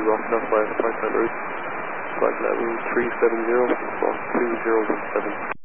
Rock Southwest, Parkside Road, flight level 370, Mach 2017.